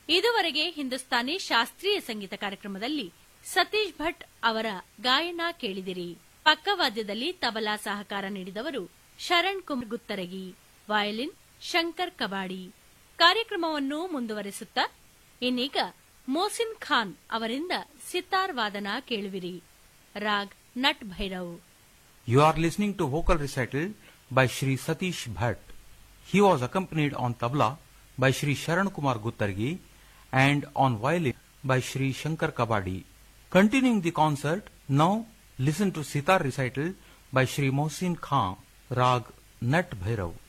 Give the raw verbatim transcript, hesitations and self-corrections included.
ಇದುವರೆಗೆ ಹಿಂದೂಸ್ತಾನಿ ಶಾಸ್ತ್ರೀಯ ಸಂಗೀತ ಕಾರ್ಯಕ್ರಮದಲ್ಲಿ ಸತೀಶ್ ಭಟ್ ಅವರ ಗಾಯನ ಕೇಳಿದಿರಿ. ಪಕ್ಕವಾದ್ಯದಲ್ಲಿ ತಬಲಾ ಸಹಕಾರ ನೀಡಿದವರು ಶರಣ್ ಕುಮಾರ್ ಗುತ್ತರಗಿ, ವಯಲಿನ್ ಶಂಕರ್ ಕಬಾಡಿ. ಕಾರ್ಯಕ್ರಮವನ್ನು ಮುಂದುವರೆಸುತ್ತಾ ಇನ್ನೀಗ ಮೋಸಿನ್ ಖಾನ್ ಅವರಿಂದ ಸಿತಾರ್ ವಾದನ ಕೇಳುವಿರಿ. Raag nut Bhairav. You are listening to vocal recital by Shri Satish Bhatt. He was accompanied on tabla by Shri Sharan Kumar Guttargi and on violin by Shri Shankar Kabadi. Continuing the concert, now listen to sitar recital by Shri Mohsin Khan, Rag Nat Bhairav.